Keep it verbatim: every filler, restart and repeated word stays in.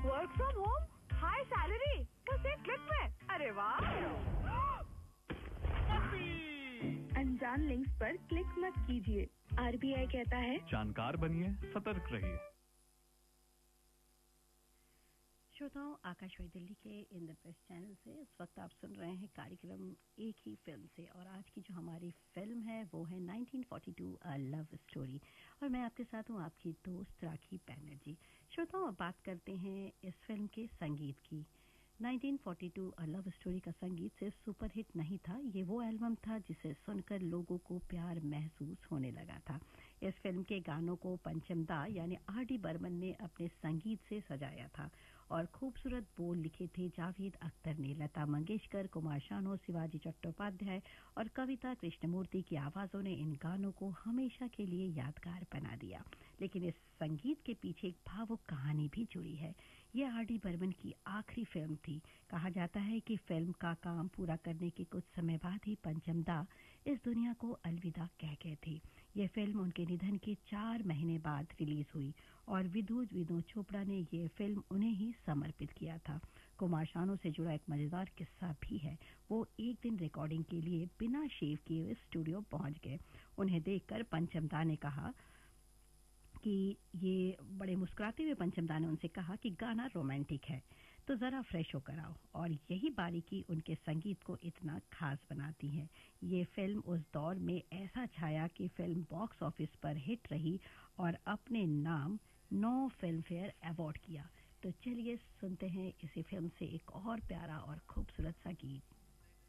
Work from home, high salary, बस एक click में। अरे वाह! अनजान लिंक्स पर क्लिक मत कीजिए। आरबीआई कहता है, जानकार बनिए, सतर्क रहिए। श्रोताओं, आकाशवाणी दिल्ली के इंद्रप्रस्थ चैनल से इस वक्त आप सुन रहे हैं कार्यक्रम एक ही फिल्म से, और आज की जो हमारी फिल्म है वो है nineteen forty to a love story, और मैं आपके साथ हूँ आपकी दोस्त राखी बैनर्जी। श्रोताओं, अब बात करते हैं इस फिल्म के संगीत की। Nineteen forty to a love story का संगीत सिर्फ सुपरहिट नहीं था, ये वो एल्बम था जिसे सुनकर लोगों को प्यार महसूस होने लगा था। इस फिल्म के गानों को पंचम दा यानी आर डी बर्मन ने अपने संगीत से सजाया था, और खूबसूरत बोल लिखे थे जावेद अख्तर ने। लता मंगेशकर, कुमार शानू, शिवाजी चट्टोपाध्याय और कविता कृष्णमूर्ति की आवाजों ने इन गानों को हमेशा के लिए यादगार बना दिया। लेकिन इस संगीत के पीछे एक भावुक कहानी भी जुड़ी है। यह आर डी बर्मन की आखिरी फिल्म थी। कहा जाता है कि फिल्म का काम पूरा करने के कुछ समय बाद ही पंचम दा इस दुनिया को अलविदा कह गए थे। यह फिल्म उनके निधन के चार महीने बाद रिलीज हुई, और विद्युत विनोद चोपड़ा ने यह फिल्म उन्हें ही समर्पित किया था। कुमार शानू से जुड़ा एक मजेदार किस्सा भी है। वो एक दिन रिकॉर्डिंग के लिए बिना शेव किए स्टूडियो पहुंच गए। उन्हें देखकर पंचम दा ने कहा कि ये बड़े मुस्कुराते हुए पंचम दा ने उनसे कहा कि गाना रोमांटिक है, तो जरा फ्रेश होकर आओ। और यही बारीकी उनके संगीत को इतना खास बनाती है। ये फिल्म उस दौर में ऐसा छाया कि फिल्म बॉक्स ऑफिस पर हिट रही और अपने नाम नौ फिल्म फेयर अवार्ड किया। तो चलिए सुनते हैं इसी फिल्म से एक और प्यारा और खूबसूरत सा गीत।